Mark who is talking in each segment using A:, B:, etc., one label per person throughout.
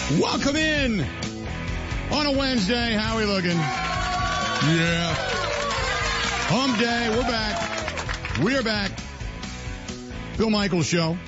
A: Welcome in on a Wednesday. How are we looking? Yeah. Hump day. We're back. We are back. Bill Michaels Show.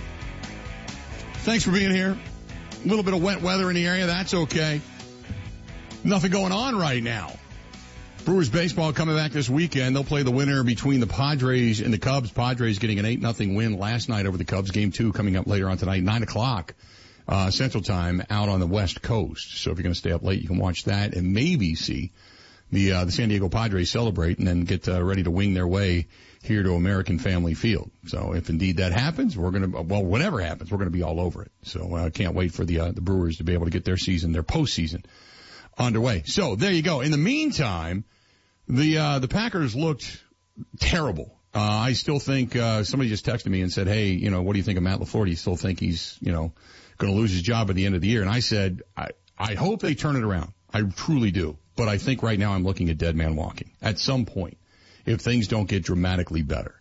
A: Thanks for being here. A little bit of wet weather in the area. That's okay. Nothing going on right now. Brewers baseball coming back this weekend. They'll play the winner between the Padres and the Cubs. Padres getting an 8-0 win last night over the Cubs. Game 2 coming up later on tonight, 9 o'clock. Central Time out on the West Coast. So if you're going to stay up late, you can watch that and maybe see the San Diego Padres celebrate and then get ready to wing their way here to American Family Field. So if indeed that happens, whatever happens, we're going to be all over it. So I can't wait for the Brewers to be able to get their postseason underway. So there you go. In the meantime, the Packers looked terrible. I still think, somebody just texted me and said, hey, what do you think of Matt LaFleur? Do you still think he's, going to lose his job at the end of the year? And I said, I hope they turn it around. I truly do. But I think right now I'm looking at dead man walking at some point if things don't get dramatically better.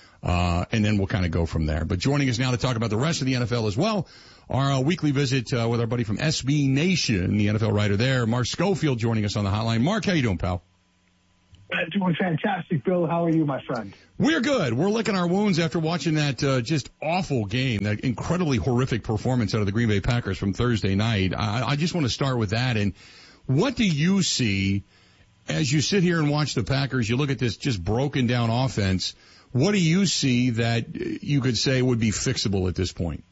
A: And then we'll kind of go from there. But joining us now to talk about the rest of the NFL as well, our weekly visit with our buddy from SB Nation, the NFL writer there, Mark Schofield, joining us on the hotline. Mark, how you doing, pal?
B: Doing fantastic, Bill. How are you, my friend?
A: We're good. We're licking our wounds after watching that just awful game, that incredibly horrific performance out of the Green Bay Packers from Thursday night. I just want to start with that. And what do you see as you sit here and watch the Packers? You look at this just broken down offense. What do you see that you could say would be fixable at this point?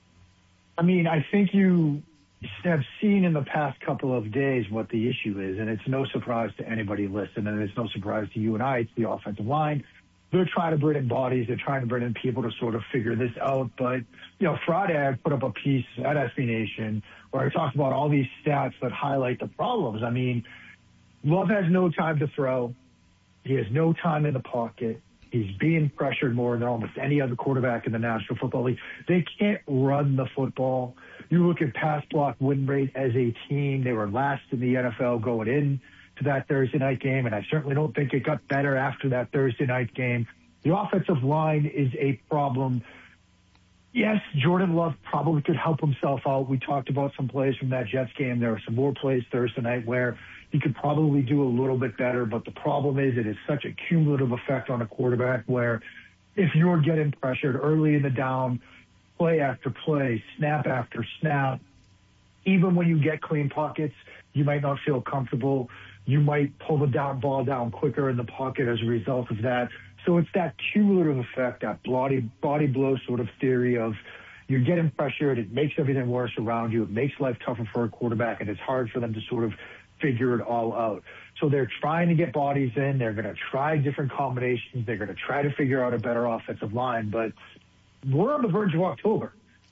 B: I mean, I think you have seen in the past couple of days what the issue is, and it's no surprise to anybody listening, and it's no surprise to you and I. It's the offensive line. They're trying to bring in bodies. They're trying to bring in people to sort of figure this out. But, Friday I put up a piece at SB Nation where I talked about all these stats that highlight the problems. I mean, Love has no time to throw. He has no time in the pocket. He's being pressured more than almost any other quarterback in the National Football League. They can't run the football. You look at pass block win rate as a team. They were last in the NFL going in to that Thursday night game, and I certainly don't think it got better after that Thursday night game. The offensive line is a problem. Yes, Jordan Love probably could help himself out. We talked about some plays from that Jets game. There were some more plays Thursday night where he could probably do a little bit better, but the problem is it is such a cumulative effect on a quarterback where if you're getting pressured early in the down, play after play, snap after snap, even when you get clean pockets, you might not feel comfortable. You might pull the ball down quicker in the pocket as a result of that. So it's that cumulative effect, that body blow sort of theory of you're getting pressured. It makes everything worse around you. It makes life tougher for a quarterback, and it's hard for them to sort of figure it all out. So they're trying to get bodies in. They're going to try different combinations. They're going to try to figure out a better offensive line. But we're on the verge of October.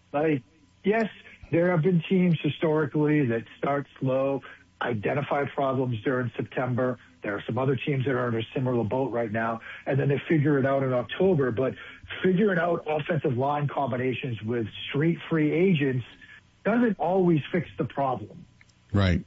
B: Yes, there have been teams historically that start slow, identify problems during September. There are some other teams that are in a similar boat right now, and then they figure it out in October. But figuring out offensive line combinations with street free agents doesn't always fix the problem.
A: Right.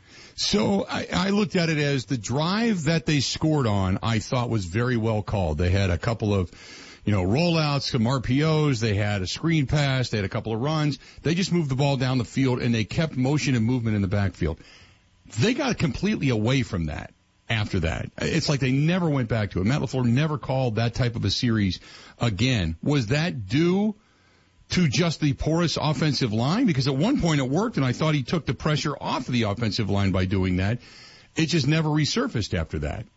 A: So I looked at it as the drive that they scored on, I thought was very well called. They had a couple of, rollouts, some RPOs. They had a screen pass. They had a couple of runs. They just moved the ball down the field, and they kept motion and movement in the backfield. They got completely away from that after that. It's like they never went back to it. Matt LaFleur never called that type of a series again. Was that due to just the porous offensive line? Because at one point it worked, and I thought he took the pressure off of the offensive line by doing that. It just never resurfaced after that.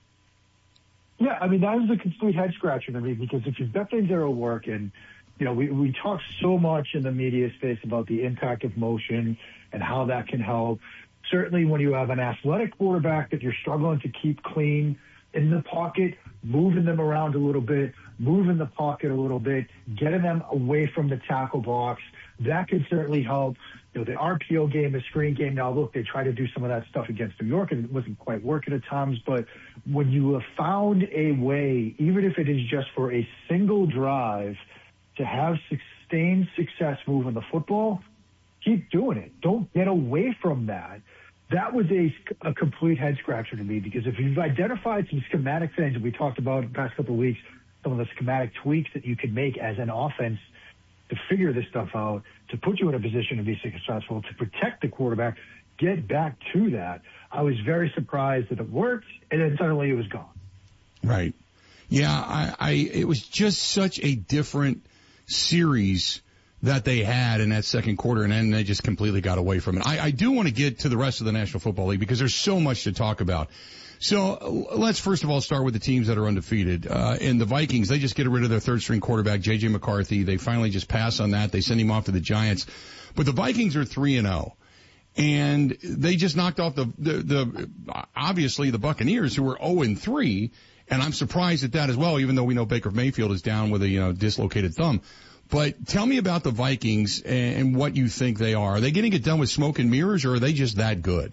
B: Yeah, I mean, that was a complete head-scratcher to me, because if you've got things that are working, we talk so much in the media space about the impact of motion and how that can help. Certainly when you have an athletic quarterback that you're struggling to keep clean in the pocket, moving them around a little bit, moving the pocket a little bit, getting them away from the tackle box, that could certainly help. The RPO game, the screen game, now look, they try to do some of that stuff against New York, and it wasn't quite working at times. But when you have found a way, even if it is just for a single drive, to have sustained success moving the football, keep doing it. Don't get away from that. That was a complete head-scratcher to me, because if you've identified some schematic things that we talked about in the past couple of weeks, some of the schematic tweaks that you could make as an offense, to figure this stuff out, to put you in a position to be successful, to protect the quarterback, get back to that. I was very surprised that it worked, and then suddenly it was gone.
A: Right. Yeah, it was just such a different series that they had in that second quarter, and then they just completely got away from it. I do want to get to the rest of the National Football League because there's so much to talk about. So let's first of all start with the teams that are undefeated. In the Vikings, they just get rid of their third-string quarterback, J.J. McCarthy. They finally just pass on that. They send him off to the Giants. But the Vikings are 3-0. And they just knocked off obviously the Buccaneers, who were 0-3. And I'm surprised at that as well, even though we know Baker Mayfield is down with a, dislocated thumb. But tell me about the Vikings and what you think they are. Are they getting it done with smoke and mirrors, or are they just that good?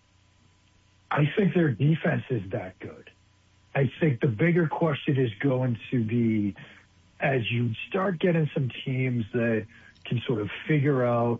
B: I think their defense is that good. I think the bigger question is going to be, as you start getting some teams that can sort of figure out,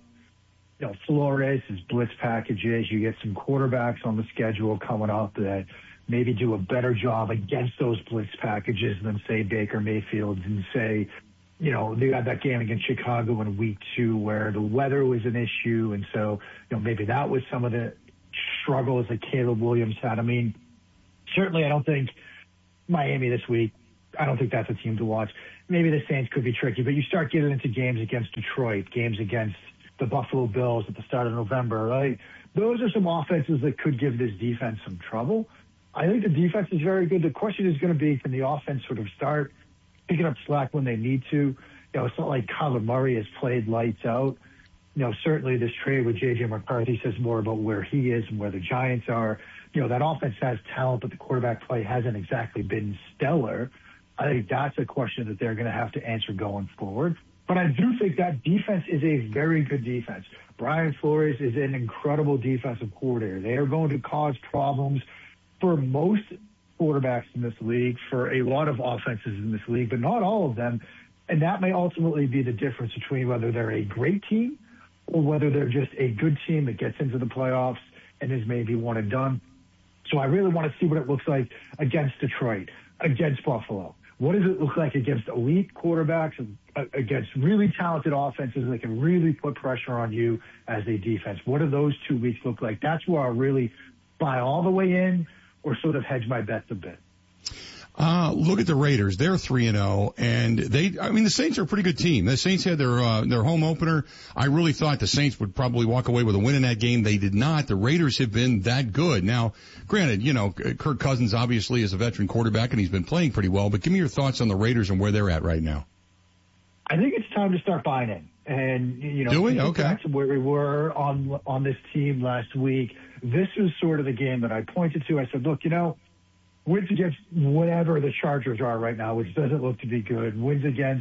B: Flores' blitz packages, you get some quarterbacks on the schedule coming up that maybe do a better job against those blitz packages than, say, Baker Mayfield, and say, they had that game against Chicago in week 2 where the weather was an issue. And so, maybe that was some of the struggles that Caleb Williams had. I mean, certainly I don't think Miami this week, I don't think that's a team to watch. Maybe the Saints could be tricky, but you start getting into games against Detroit, games against the Buffalo Bills at the start of November, right? Those are some offenses that could give this defense some trouble. I think the defense is very good. The question is going to be, can the offense sort of start picking up slack when they need to? It's not like Kyler Murray has played lights out. Certainly this trade with J.J. McCarthy says more about where he is and where the Giants are. That offense has talent, but the quarterback play hasn't exactly been stellar. I think that's a question that they're going to have to answer going forward. But I do think that defense is a very good defense. Brian Flores is an incredible defensive coordinator. They are going to cause problems for most quarterbacks in this league, for a lot of offenses in this league, but not all of them. And that may ultimately be the difference between whether they're a great team or whether they're just a good team that gets into the playoffs and is maybe one and done. So I really want to see what it looks like against Detroit, against Buffalo. What does it look like against elite quarterbacks, against really talented offenses that can really put pressure on you as a defense? What do those 2 weeks look like? That's where I'll really buy all the way in or sort of hedge my bets a bit.
A: Look at the Raiders. They're 3-0, and the Saints are a pretty good team. The Saints had their home opener. I really thought the Saints would probably walk away with a win in that game. They did not. The Raiders have been that good. Now, granted, Kirk Cousins obviously is a veteran quarterback, and he's been playing pretty well, but give me your thoughts on the Raiders and where they're at right now.
B: I think it's time to start buying in. And,
A: do we? Okay.
B: That's where we were on this team last week. This was sort of the game that I pointed to. I said, look, wins against whatever the Chargers are right now, which doesn't look to be good. Wins against,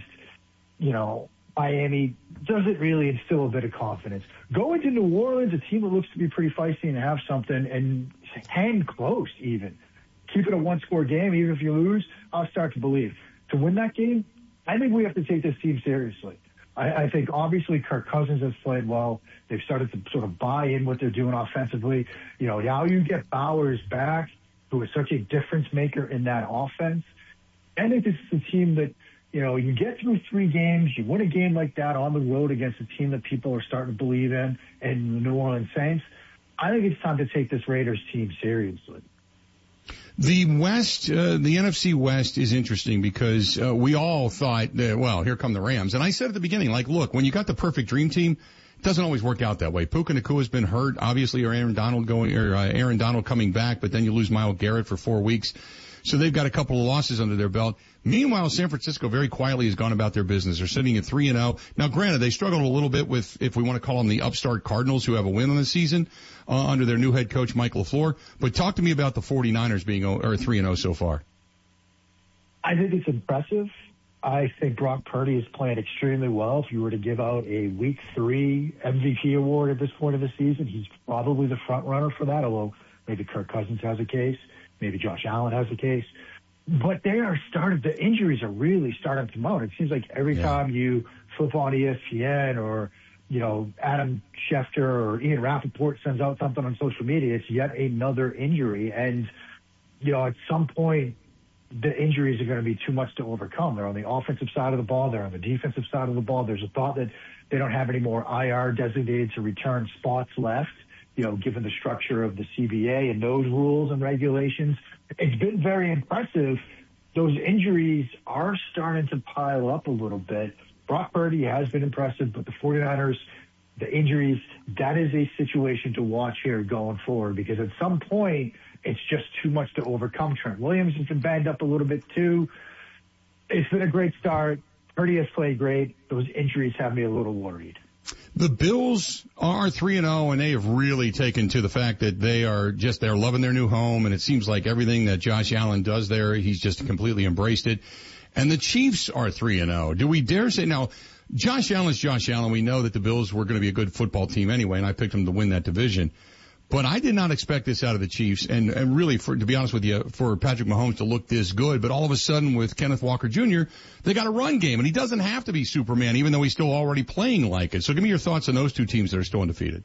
B: Miami doesn't really instill a bit of confidence. Go into New Orleans, a team that looks to be pretty feisty and have something, and hang close even. Keep it a one-score game. Even if you lose, I'll start to believe. To win that game, I think we have to take this team seriously. I think obviously Kirk Cousins has played well. They've started to sort of buy in what they're doing offensively. Now you get Bowers back, who is such a difference maker in that offense. I think this is a team that, you get through 3 games, you win a game like that on the road against a team that people are starting to believe in, and the New Orleans Saints. I think it's time to take this Raiders team seriously.
A: The West, the NFC West is interesting because we all thought, here come the Rams. And I said at the beginning, look, when you got the perfect dream team, it doesn't always work out that way. Puka Nacua has been hurt, obviously, or Aaron Donald coming back, but then you lose Myles Garrett for 4 weeks. So they've got a couple of losses under their belt. Meanwhile, San Francisco very quietly has gone about their business. They're sitting at 3-0. Now, granted, they struggled a little bit with, if we want to call them the upstart Cardinals, who have a win on the season under their new head coach, Mike LaFleur. But talk to me about the 49ers being 3-0 so far.
B: I think it's impressive. I think Brock Purdy is playing extremely well. If you were to give out a Week 3 MVP award at this point of the season, he's probably the front runner for that, although maybe Kirk Cousins has a case. Maybe Josh Allen has a case. But the injuries are really starting to come out. It seems like every time you flip on ESPN or, Adam Schefter or Ian Rappaport sends out something on social media, it's yet another injury. And, at some point, the injuries are going to be too much to overcome. They're on the offensive side of the ball. They're on the defensive side of the ball. There's a thought that they don't have any more IR designated to return spots left, given the structure of the CBA and those rules and regulations. It's been very impressive. Those injuries are starting to pile up a little bit. Brock Purdy has been impressive, but the 49ers, the injuries, that is a situation to watch here going forward, because at some point it's just too much to overcome. Trent Williams has been banged up a little bit too. It's been a great start. Purdy has played great. Those injuries have me a little worried.
A: The Bills are 3-0, and they have really taken to the fact that they're loving their new home, and it seems like everything that Josh Allen does there, he's just completely embraced it. And the Chiefs are 3-0. Do we dare say now? Josh Allen's Josh Allen. We know that the Bills were going to be a good football team anyway, and I picked them to win that division. But I did not expect this out of the Chiefs, and really, to be honest with you, for Patrick Mahomes to look this good. But all of a sudden, with Kenneth Walker Jr., they got a run game, and he doesn't have to be Superman, even though he's still already playing like it. So give me your thoughts on those two teams that are still undefeated.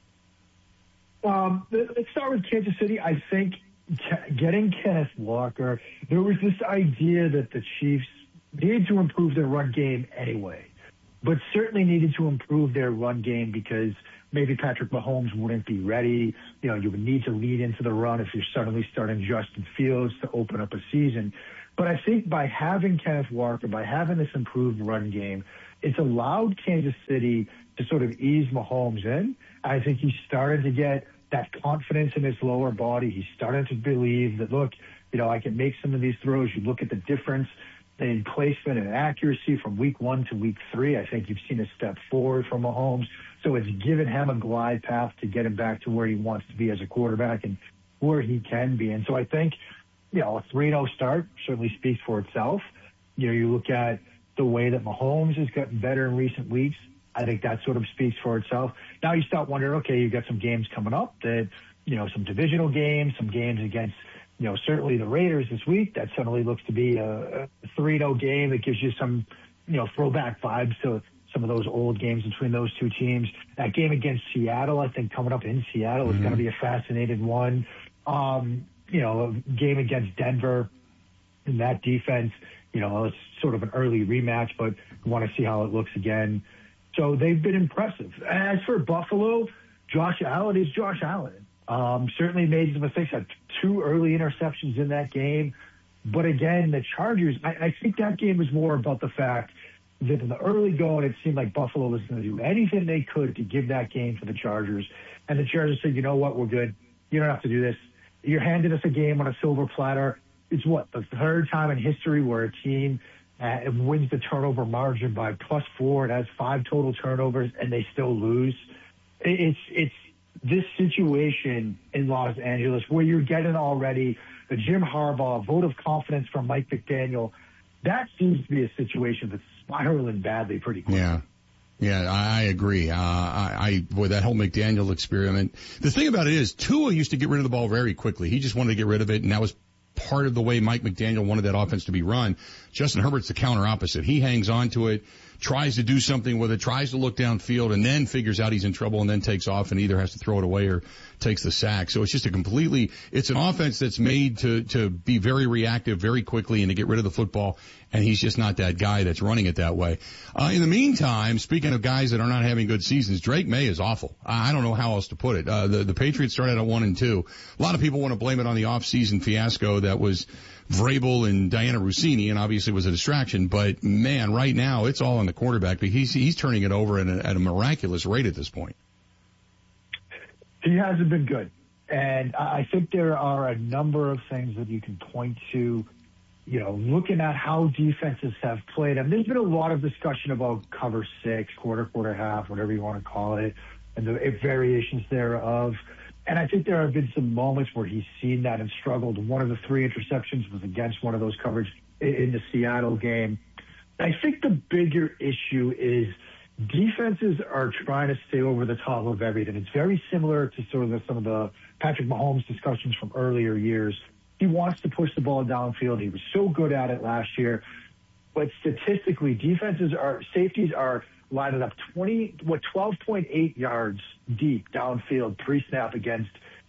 B: Let's start with Kansas City. I think getting Kenneth Walker, there was this idea that the Chiefs needed to improve their run game anyway, but certainly needed to improve their run game because maybe Patrick Mahomes wouldn't be ready. You would need to lead into the run if you're suddenly starting Justin Fields to open up a season. But I think by having Kenneth Walker, by having this improved run game, it's allowed Kansas City to sort of ease Mahomes in. I think he's started to get that confidence in his lower body. He's starting to believe that, look, I can make some of these throws. You look at the difference in placement and accuracy from week 1 to week 3. I think you've seen a step forward from Mahomes. So it's given him a glide path to get him back to where he wants to be as a quarterback and where he can be. And so I think, a 3-0 start certainly speaks for itself. You look at the way that Mahomes has gotten better in recent weeks. I think that sort of speaks for itself. Now you start wondering, okay, you've got some games coming up that, some divisional games, some games against, certainly the Raiders this week. That suddenly looks to be a 3-0 game. It gives you some, throwback vibes to some of those old games between those two teams. That game against Seattle, I think coming up in Seattle is going to be a fascinating one. A game against Denver and that defense, it's sort of an early rematch, but we want to see how it looks again. So they've been impressive. As for Buffalo, Josh Allen is Josh Allen. Certainly made some mistakes, had 2 early interceptions in that game. But again, the Chargers, I think that game was more about the fact that in the early going, it seemed like Buffalo was going to do anything they could to give that game to the Chargers. And the Chargers said, you know what, we're good. You don't have to do this. You're handing us a game on a silver platter. It's the third time in history where a team wins the turnover margin by +4. It has 5 total turnovers, and they still lose. It's this situation in Los Angeles where you're getting already the Jim Harbaugh vote of confidence from Mike McDaniel. That seems to be a situation that's spiraling badly pretty quickly.
A: Yeah, I agree. Boy, that whole McDaniel experiment. The thing about it is, Tua used to get rid of the ball very quickly. He just wanted to get rid of it, and that was part of the way Mike McDaniel wanted that offense to be run. Justin Herbert's the counter opposite. He hangs on to it, tries to do something with it, tries to look downfield, and then figures out he's in trouble and then takes off and either has to throw it away or takes the sack. So it's just it's an offense that's made to be very reactive very quickly and to get rid of the football, and he's just not that guy that's running it that way. In the meantime, speaking of guys that are not having good seasons, Drake May is awful. I don't know how else to put it. The Patriots started at 1-2. A lot of people want to blame it on the off-season fiasco that was Vrabel and Diana Rossini, and obviously was a distraction. But man, right now it's all on the quarterback. But he's turning it over at a miraculous rate at this point.
B: He hasn't been good, and I think there are a number of things that you can point to. Looking at how defenses have played, and there's been a lot of discussion about cover 6, quarter half, whatever you want to call it, and the variations thereof. And I think there have been some moments where he's seen that and struggled. One of the 3 interceptions was against one of those coverage in the Seattle game. I think the bigger issue is defenses are trying to stay over the top of everything. It's very similar to sort of some of the Patrick Mahomes discussions from earlier years. He wants to push the ball downfield. He was so good at it last year. But statistically, safeties are lining up 12.8 yards deep downfield pre-snap against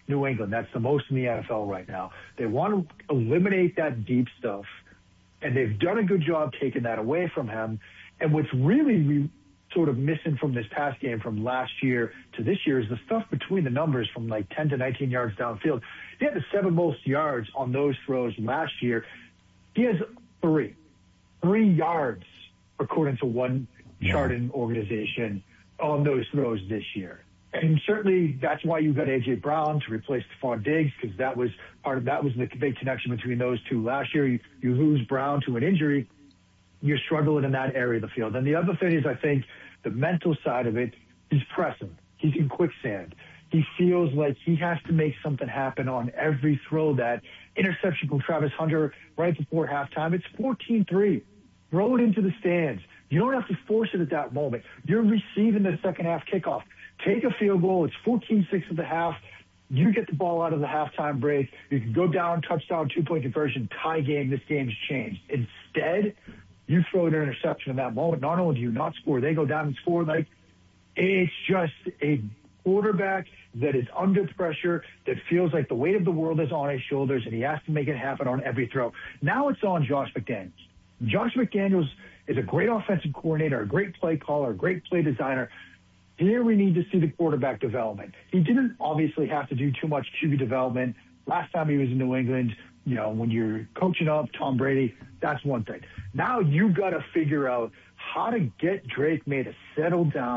B: New England. That's the most in the NFL right now. They want to eliminate that deep stuff, and they've done a good job taking that away from him. And what's really sort of missing from this pass game from last year to this year is the stuff between the numbers from like 10 to 19 yards downfield. He had the 7 most yards on those throws last year. He has 3 yards, according to one charting organization, on those throws this year. And certainly that's why you got A.J. Brown to replace Stephon Diggs, because that was the big connection between those two last year. You lose Brown to an injury, you're struggling in that area of the field. And the other thing is, I think the mental side of it, he's pressing. He's in quicksand. He feels like he has to make something happen on every throw. That interception from Travis Hunter right before halftime, it's 14-3. Throw it into the stands. You don't have to force it at that moment. You're receiving the second half kickoff. Take a field goal. It's 14-6 at the half. You get the ball out of the halftime break. You can go down, touchdown, 2-point conversion, tie game. This game's changed. Instead, you throw an interception in that moment. Not only do you not score, they go down and score. Like, it's just a quarterback that is under pressure, that feels like the weight of the world is on his shoulders, and he has to make it happen on every throw. Now it's on Josh McDaniels. Josh McDaniels is a great offensive coordinator, a great play caller, a great play designer. Here we need to see the quarterback development. He didn't obviously have to do too much QB development. Last time he was in New England, you know, when you're coaching up Tom Brady, that's one thing. Now you've got to figure out how to get Drake Maye to settle down.